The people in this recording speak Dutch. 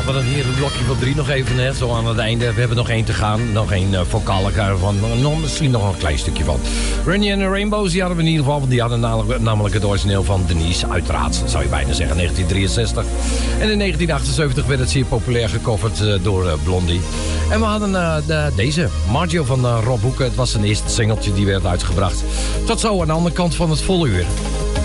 van een herenblokje van 3 nog even, hè, zo aan het einde. We hebben nog 1 te gaan. Nog 1 vocale van, misschien nog een klein stukje van. Running and the Rainbows, die hadden we in ieder geval. Want die hadden namelijk het origineel van Denise, uiteraard, zou je bijna zeggen, 1963. En in 1978 werd het zeer populair gecoverd door Blondie. En we hadden deze, Maggio van Rob Hoeken. Het was zijn eerste singeltje die werd uitgebracht. Tot zo aan de andere kant van het volle uur.